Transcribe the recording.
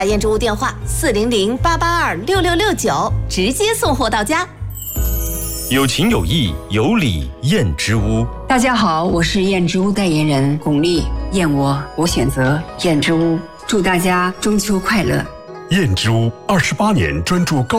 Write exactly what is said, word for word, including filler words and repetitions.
燕之屋电话四零零八八二六六六九，直接送货到家。 有情有义有礼燕之屋。 大家好，我是燕之屋代言人巩俐，燕窝我选择燕之屋，祝大家中秋快乐。 燕之屋二十八年专注高